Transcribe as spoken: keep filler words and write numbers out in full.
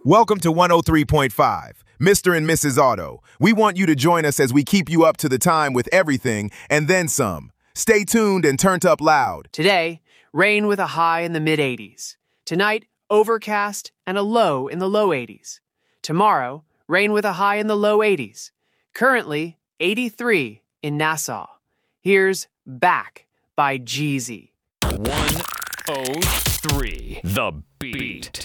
Welcome to one oh three point five, Mister and Missus Auto. We want you to join us as we keep you up to the time with everything and then some. Stay tuned and turned up loud. Today, rain with a high in the mid eighties. Tonight, overcast and a low in the low eighties. Tomorrow, rain with a high in the low eighties. Currently, eighty-three in Nassau. Here's Back by Jeezy. one oh three The Beat.